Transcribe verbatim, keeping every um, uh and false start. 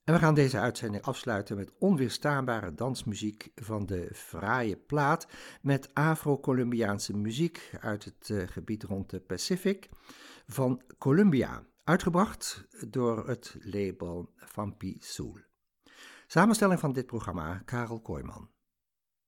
En we gaan deze uitzending afsluiten met onweerstaanbare dansmuziek van de fraaie plaat met Afro-Colombiaanse muziek uit het uh, gebied rond de Pacific van Colombia, uitgebracht door het label Fampi Soul. Samenstelling van dit programma, Karel Kooijman.